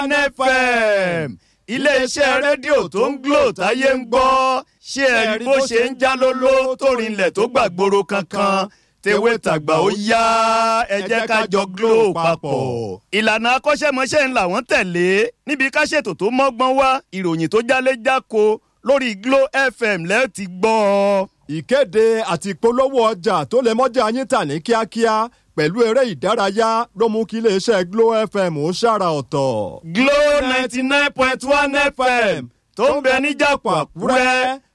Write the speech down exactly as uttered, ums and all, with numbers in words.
F M iléeṣẹ́ rédíò tó ń Glo táyé ń gbọ́ ṣé ẹ rí bó ṣe ń já lóló tó rinlẹ̀ tó gbàgbóró kankan tewé tàgbà ó yá ẹ jẹ́ ká jọ Glo papọ̀. ìlànà akọ́ṣẹ́mọṣẹ́ ń làwọn tẹ̀lé níbi ká ṣètò tó mọ́gbọ́n wá ìròyìn tó jálé jáko lórí Glo F M lẹ́ẹ̀ ti gbọ́ ọ. ìkéde àti ìpolówó ọjà tó lè mọ́jà yín tà ní kíákíá pẹ̀lú eré ìdárayá ló mú kí iléeṣẹ́ Glo F M ó ṣàrà ọ̀tọ̀. Glo ninety nine point one F M tó ń bẹ níjàpọ̀ Àkúrẹ́